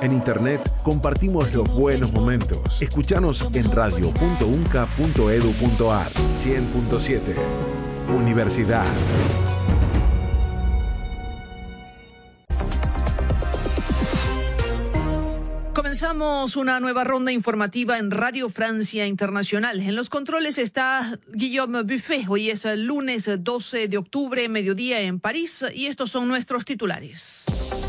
En Internet compartimos los buenos momentos. Escuchanos en radio.unca.edu.ar 100.7. Universidad. Comenzamos una nueva ronda informativa en Radio Francia Internacional. En los controles está Guillaume Buffet. Hoy es el lunes 12 de octubre, mediodía en París, y estos son nuestros titulares.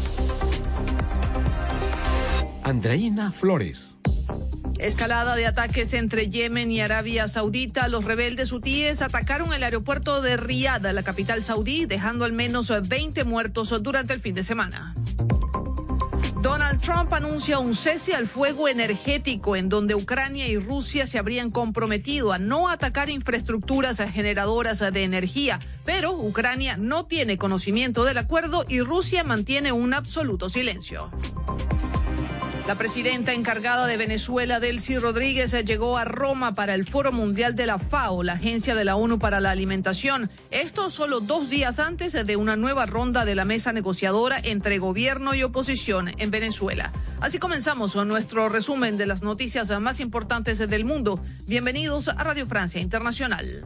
Andreina Flores. Escalada de ataques entre Yemen y Arabia Saudita. Los rebeldes hutíes atacaron el aeropuerto de Riad, la capital saudí, dejando al menos 20 muertos durante el fin de semana. Donald Trump anuncia un cese al fuego energético en donde Ucrania y Rusia se habrían comprometido a no atacar infraestructuras generadoras de energía, pero Ucrania no tiene conocimiento del acuerdo y Rusia mantiene un absoluto silencio. La presidenta encargada de Venezuela, Delcy Rodríguez, llegó a Roma para el Foro Mundial de la FAO, la Agencia de la ONU para la Alimentación. Esto solo 2 días antes de una nueva ronda de la mesa negociadora entre gobierno y oposición en Venezuela. Así comenzamos nuestro resumen de las noticias más importantes del mundo. Bienvenidos a Radio Francia Internacional.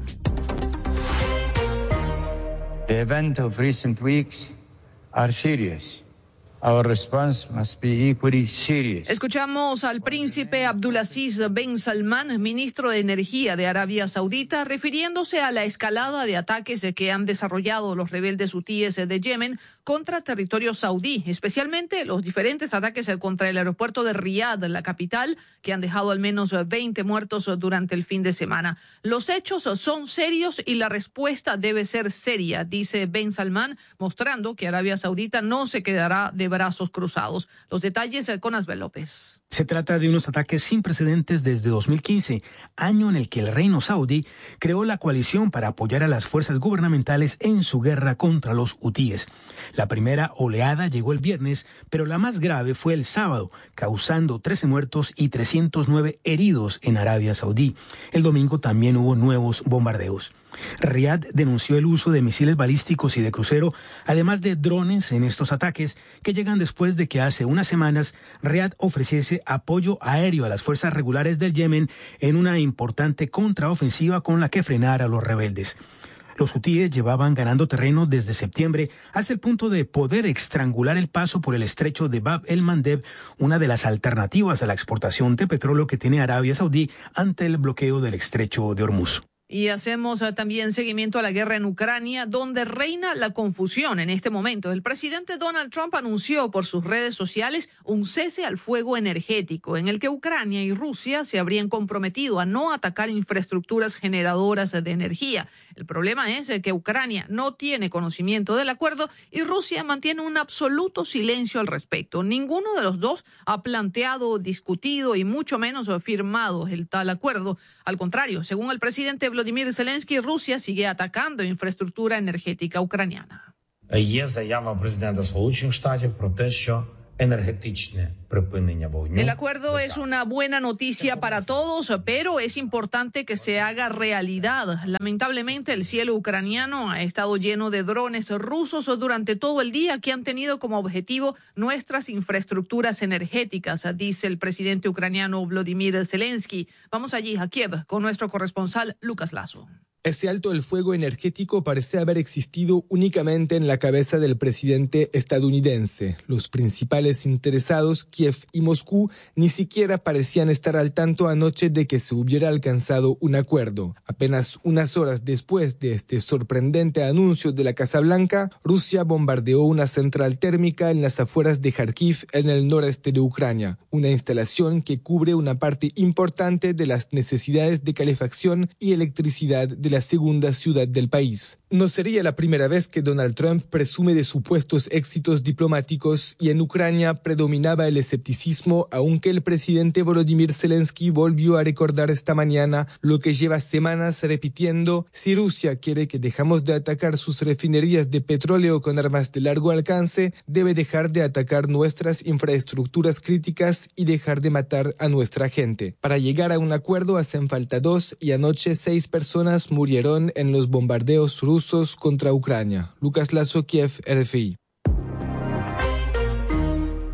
The events of recent weeks are serious. Our response must be equally serious. Escuchamos al príncipe Abdulaziz Ben Salman, ministro de Energía de Arabia Saudita, refiriéndose a la escalada de ataques que han desarrollado los rebeldes hutíes de Yemen contra territorio saudí, especialmente los diferentes ataques contra el aeropuerto de Riad, la capital, que han dejado al menos 20 muertos durante el fin de semana. Los hechos son serios y la respuesta debe ser seria, dice Ben Salman, mostrando que Arabia Saudita no se quedará de brazos cruzados. Los detalles con Asbel López. Se trata de unos ataques sin precedentes desde 2015, año en el que el reino saudí creó la coalición para apoyar a las fuerzas gubernamentales en su guerra contra los hutíes. La primera oleada llegó el viernes, pero la más grave fue el sábado, causando 13 muertos y 309 heridos en Arabia Saudí. El domingo también hubo nuevos bombardeos. Riad denunció el uso de misiles balísticos y de crucero, además de drones en estos ataques, que llegan después de que hace unas semanas Riad ofreciese apoyo aéreo a las fuerzas regulares del Yemen en una importante contraofensiva con la que frenar a los rebeldes. Los hutíes llevaban ganando terreno desde septiembre hasta el punto de poder estrangular el paso por el estrecho de Bab el-Mandeb, una de las alternativas a la exportación de petróleo que tiene Arabia Saudí ante el bloqueo del estrecho de Hormuz. Y hacemos también seguimiento a la guerra en Ucrania, donde reina la confusión en este momento. El presidente Donald Trump anunció por sus redes sociales un cese al fuego energético, en el que Ucrania y Rusia se habrían comprometido a no atacar infraestructuras generadoras de energía. El problema es que Ucrania no tiene conocimiento del acuerdo y Rusia mantiene un absoluto silencio al respecto. Ninguno de los dos ha planteado, discutido y mucho menos firmado el tal acuerdo. Al contrario, según el presidente Volodymyr Zelensky, Rusia sigue atacando infraestructura energética ucraniana. Є заява президента Сполучених Штатів про те, що energético припинення вогню. El acuerdo es una buena noticia para todos, pero es importante que se haga realidad. Lamentablemente, el cielo ucraniano ha estado lleno de drones rusos durante todo el día que han tenido como objetivo nuestras infraestructuras energéticas, dice el presidente ucraniano Volodymyr Zelensky. Vamos allí a Kiev con nuestro corresponsal Lucas Lazo. Ese alto el fuego energético parece haber existido únicamente en la cabeza del presidente estadounidense. Los principales interesados, Kiev y Moscú, ni siquiera parecían estar al tanto anoche de que se hubiera alcanzado un acuerdo. Apenas unas horas después de este sorprendente anuncio de la Casa Blanca, Rusia bombardeó una central térmica en las afueras de Kharkiv, en el noreste de Ucrania, una instalación que cubre una parte importante de las necesidades de calefacción y electricidad de la segunda ciudad del país. No sería la primera vez que Donald Trump presume de supuestos éxitos diplomáticos y en Ucrania predominaba el escepticismo, aunque el presidente Volodymyr Zelensky volvió a recordar esta mañana lo que lleva semanas repitiendo: si Rusia quiere que dejemos de atacar sus refinerías de petróleo con armas de largo alcance, debe dejar de atacar nuestras infraestructuras críticas y dejar de matar a nuestra gente. Para llegar a un acuerdo hacen falta 2 y anoche 6 personas murieron en los bombardeos rusos contra Ucrania. Lucas Lazo, Kiev, RFI.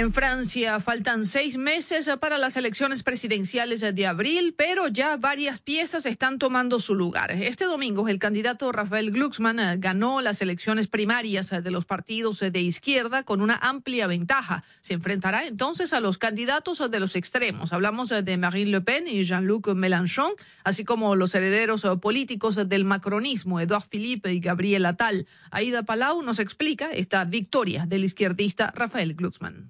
En Francia faltan 6 meses para las elecciones presidenciales de abril, pero ya varias piezas están tomando su lugar. Este domingo el candidato Raphael Glucksmann ganó las elecciones primarias de los partidos de izquierda con una amplia ventaja. Se enfrentará entonces a los candidatos de los extremos. Hablamos de Marine Le Pen y Jean-Luc Mélenchon, así como los herederos políticos del macronismo, Édouard Philippe y Gabriel Attal. Aida Palau nos explica esta victoria del izquierdista Raphael Glucksmann.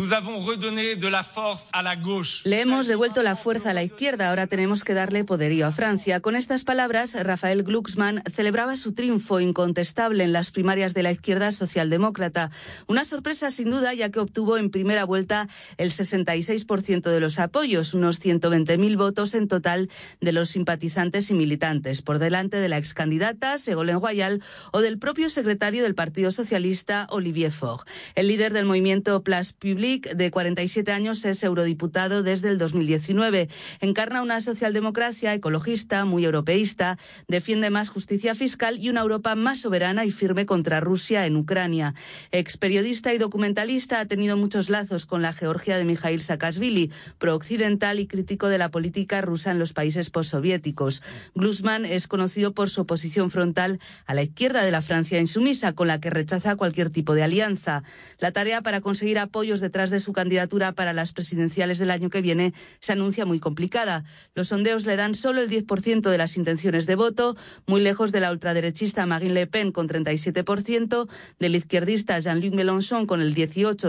Le hemos devuelto la fuerza a la izquierda, ahora tenemos que darle poderío a Francia. Con estas palabras, Raphael Glucksmann celebraba su triunfo incontestable en las primarias de la izquierda socialdemócrata. Una sorpresa sin duda, ya que obtuvo en primera vuelta el 66% de los apoyos, unos 120.000 votos en total de los simpatizantes y militantes, por delante de la excandidata Ségolène Royal o del propio secretario del Partido Socialista, Olivier Faure. El líder del movimiento Place Publique, de 47 años, es eurodiputado desde el 2019. Encarna una socialdemocracia ecologista, muy europeísta, defiende más justicia fiscal y una Europa más soberana y firme contra Rusia en Ucrania. Experiodista y documentalista, ha tenido muchos lazos con la Georgia de Mikhail Saakashvili, prooccidental y crítico de la política rusa en los países postsoviéticos. Glucksmann es conocido por su oposición frontal a la izquierda de la Francia insumisa, con la que rechaza cualquier tipo de alianza. La tarea para conseguir apoyos detrás de su candidatura para las presidenciales del año que viene se anuncia muy complicada. Los sondeos le dan solo el 10% de las intenciones de voto, muy lejos de la ultraderechista Marine Le Pen con 37%, del izquierdista Jean-Luc Mélenchon con el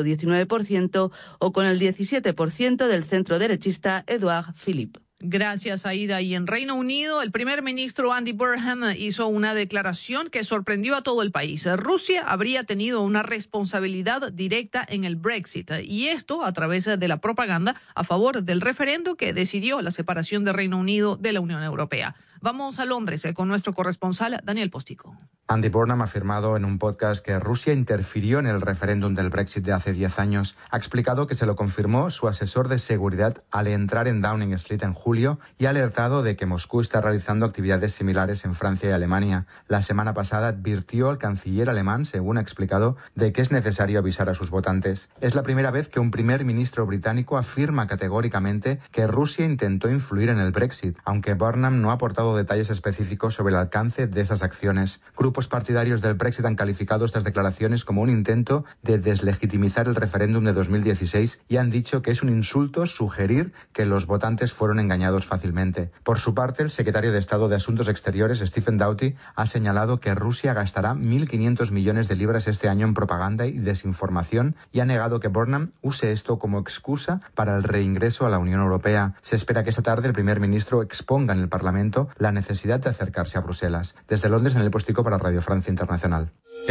18-19% o con el 17% del centro-derechista Édouard Philippe. Gracias, Aida. Y en Reino Unido, el primer ministro Andy Burnham hizo una declaración que sorprendió a todo el país. Rusia habría tenido una responsabilidad directa en el Brexit, y esto a través de la propaganda a favor del referendo que decidió la separación de Reino Unido de la Unión Europea. Vamos a Londres con nuestro corresponsal Daniel Postico. Andy Burnham ha afirmado en un podcast que Rusia interfirió en el referéndum del Brexit de hace 10 años. Ha explicado que se lo confirmó su asesor de seguridad al entrar en Downing Street en julio y ha alertado de que Moscú está realizando actividades similares en Francia y Alemania. La semana pasada advirtió al canciller alemán, según ha explicado, de que es necesario avisar a sus votantes. Es la primera vez que un primer ministro británico afirma categóricamente que Rusia intentó influir en el Brexit, aunque Burnham no ha aportado detalles específicos sobre el alcance de esas acciones. Grupos partidarios del Brexit han calificado estas declaraciones como un intento de deslegitimizar el referéndum de 2016 y han dicho que es un insulto sugerir que los votantes fueron engañados fácilmente. Por su parte, el secretario de Estado de Asuntos Exteriores, Stephen Doughty, ha señalado que Rusia gastará 1.500 millones de libras este año en propaganda y desinformación y ha negado que Burnham use esto como excusa para el reingreso a la Unión Europea. Se espera que esta tarde el primer ministro exponga en el Parlamento la necesidad de acercarse a Bruselas. Desde Londres, en el Postico para Radio Francia Internacional.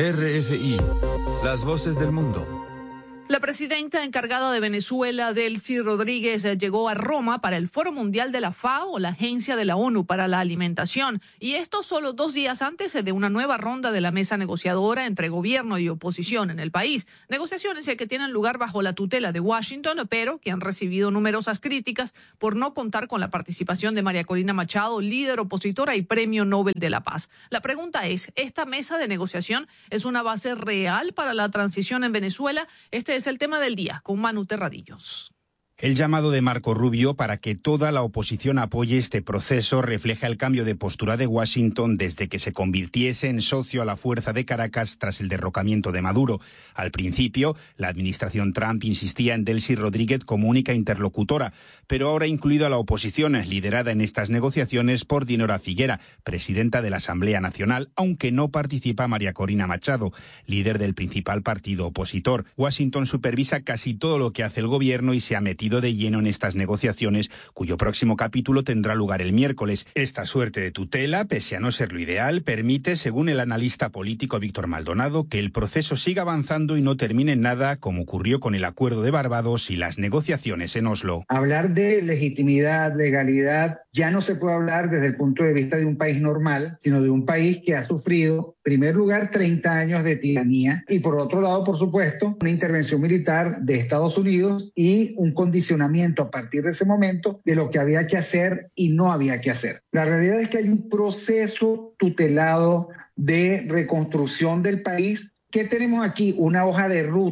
RFI, las voces del mundo. La presidenta encargada de Venezuela, Delcy Rodríguez, llegó a Roma para el Foro Mundial de la FAO, la Agencia de la ONU para la Alimentación, y esto solo 2 días antes de una nueva ronda de la mesa negociadora entre gobierno y oposición en el país. Negociaciones que tienen lugar bajo la tutela de Washington, pero que han recibido numerosas críticas por no contar con la participación de María Corina Machado, líder opositora y Premio Nobel de la Paz. La pregunta es, ¿esta mesa de negociación es una base real para la transición en Venezuela? Este es el tema del día con Manu Terradillos. El llamado de Marco Rubio para que toda la oposición apoye este proceso refleja el cambio de postura de Washington desde que se convirtiese en socio a la fuerza de Caracas tras el derrocamiento de Maduro. Al principio, la administración Trump insistía en Delcy Rodríguez como única interlocutora, pero ahora ha incluido a la oposición, liderada en estas negociaciones por Dinora Figuera, presidenta de la Asamblea Nacional, aunque no participa María Corina Machado, líder del principal partido opositor. Washington supervisa casi todo lo que hace el gobierno y se ha metido de lleno en estas negociaciones, cuyo próximo capítulo tendrá lugar el miércoles. Esta suerte de tutela, pese a no ser lo ideal, permite, según el analista político Víctor Maldonado, que el proceso siga avanzando y no termine en nada, como ocurrió con el Acuerdo de Barbados y las negociaciones en Oslo. Hablar de legitimidad, legalidad, ya no se puede hablar desde el punto de vista de un país normal, sino de un país que ha sufrido, en primer lugar, 30 años de tiranía y, por otro lado, por supuesto, una intervención militar de Estados Unidos y un condicionamiento a partir de ese momento de lo que había que hacer y no había que hacer. La realidad es que hay un proceso tutelado de reconstrucción del país. ¿Qué tenemos aquí? Una hoja de ruta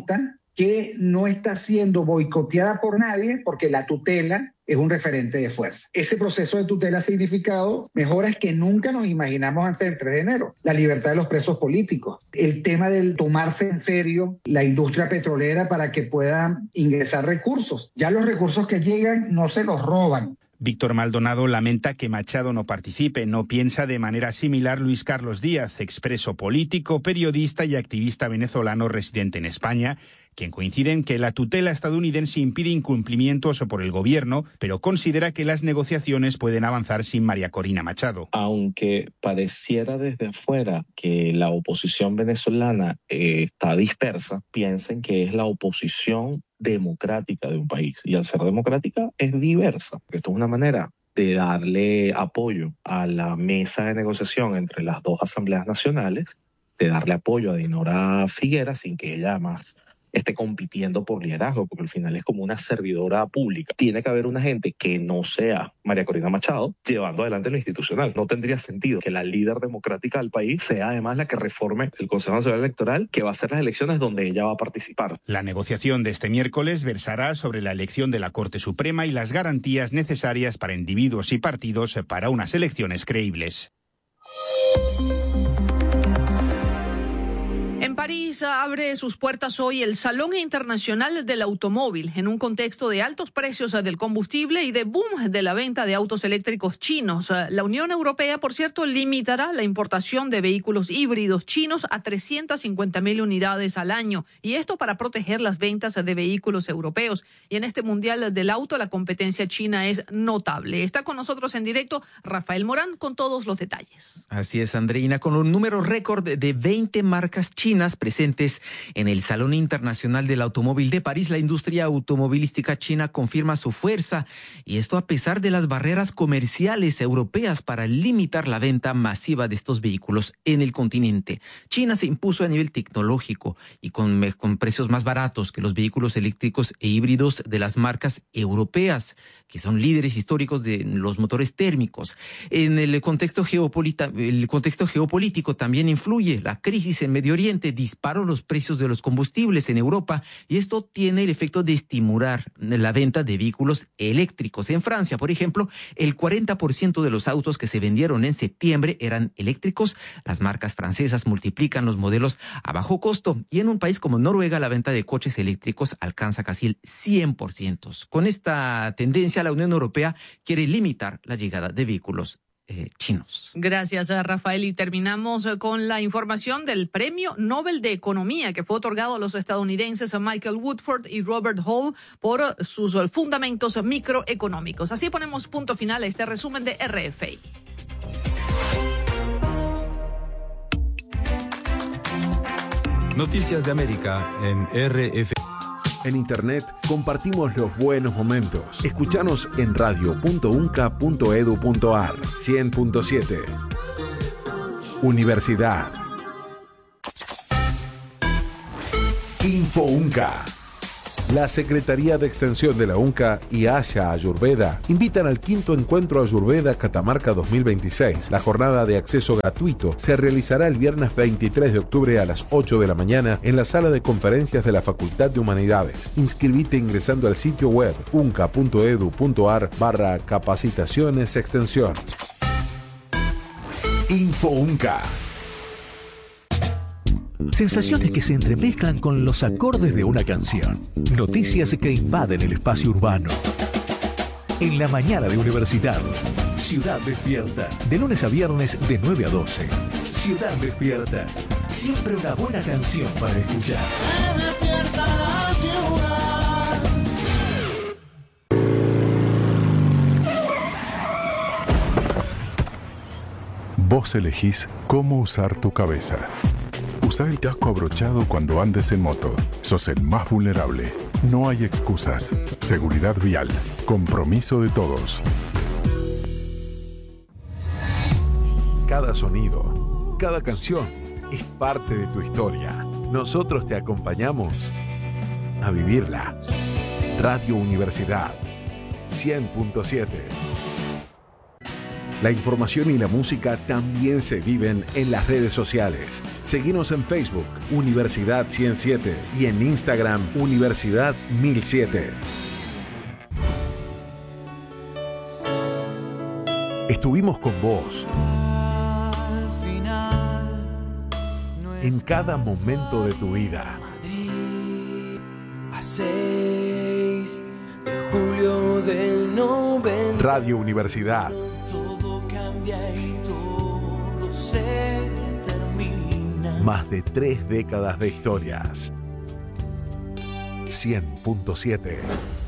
que no está siendo boicoteada por nadie porque la tutela es un referente de fuerza. Ese proceso de tutela ha significado mejoras que nunca nos imaginamos antes del 3 de enero. La libertad de los presos políticos, el tema del tomarse en serio la industria petrolera para que pueda ingresar recursos. Ya los recursos que llegan no se los roban. Víctor Maldonado lamenta que Machado no participe. No piensa de manera similar Luis Carlos Díaz, expreso político, periodista y activista venezolano residente en España, quien coincide en que la tutela estadounidense impide incumplimientos por el gobierno, pero considera que las negociaciones pueden avanzar sin María Corina Machado. Aunque pareciera desde afuera que la oposición venezolana está dispersa, piensen que es la oposición democrática de un país, y al ser democrática es diversa. Esto es una manera de darle apoyo a la mesa de negociación entre las dos asambleas nacionales, de darle apoyo a Dinora Figueras sin que ella más esté compitiendo por liderazgo, porque al final es como una servidora pública. Tiene que haber una gente que no sea María Corina Machado llevando adelante lo institucional. No tendría sentido que la líder democrática del país sea además la que reforme el Consejo Nacional Electoral, que va a ser las elecciones donde ella va a participar. La negociación de este miércoles versará sobre la elección de la Corte Suprema y las garantías necesarias para individuos y partidos para unas elecciones creíbles. En París abre sus puertas hoy el Salón Internacional del Automóvil, en un contexto de altos precios del combustible y de boom de la venta de autos eléctricos chinos. La Unión Europea, por cierto, limitará la importación de vehículos híbridos chinos a 350.000 unidades al año, y esto para proteger las ventas de vehículos europeos. Y en este Mundial del Auto, la competencia china es notable. Está con nosotros en directo Rafael Morán con todos los detalles. Así es, Andreina, con un número récord de 20 marcas chinas presentes en el Salón Internacional del Automóvil de París. La industria automovilística china confirma su fuerza, y esto a pesar de las barreras comerciales europeas para limitar la venta masiva de estos vehículos en el continente. China se impuso a nivel tecnológico y con precios más baratos que los vehículos eléctricos e híbridos de las marcas europeas, que son líderes históricos de los motores térmicos. En el contexto geopolítico también influye la crisis en Medio Oriente. Disparó los precios de los combustibles en Europa, y esto tiene el efecto de estimular la venta de vehículos eléctricos. En Francia, por ejemplo, el 40% de los autos que se vendieron en septiembre eran eléctricos. Las marcas francesas multiplican los modelos a bajo costo, y en un país como Noruega la venta de coches eléctricos alcanza casi el 100%. Con esta tendencia, la Unión Europea quiere limitar la llegada de vehículos chinos. Gracias, Rafael. Y terminamos con la información del Premio Nobel de Economía que fue otorgado a los estadounidenses Michael Woodford y Robert Hall por sus fundamentos microeconómicos. Así ponemos punto final a este resumen de RFI. Noticias de América en RFI. En Internet compartimos los buenos momentos. Escúchanos en radio.unca.edu.ar 100.7. Universidad. Info UNCA. La Secretaría de Extensión de la UNCA y Asha Ayurveda invitan al 5º Encuentro Ayurveda Catamarca 2026. La jornada de acceso gratuito se realizará el viernes 23 de octubre a las 8 de la mañana en la sala de conferencias de la Facultad de Humanidades. Inscribite ingresando al sitio web unca.edu.ar/capacitaciones extensión. Info UNCA. Sensaciones que se entremezclan con los acordes de una canción. Noticias que invaden el espacio urbano. En la mañana de Universidad. Ciudad Despierta. De lunes a viernes de 9 a 12. Ciudad Despierta. Siempre una buena canción para escuchar. Se despierta la ciudad. Vos elegís cómo usar tu cabeza. Usa el casco abrochado cuando andes en moto. Sos el más vulnerable. No hay excusas. Seguridad vial. Compromiso de todos. Cada sonido, cada canción es parte de tu historia. Nosotros te acompañamos a vivirla. Radio Universidad 100.7. La información y la música también se viven en las redes sociales. Seguinos en Facebook, Universidad 107, y en Instagram, Universidad 1007. Estuvimos con vos en cada momento de tu vida. A 6 de julio del 90. Radio Universidad. Todo cambia y todo se termina. Más de 3 décadas de historias. 100.7.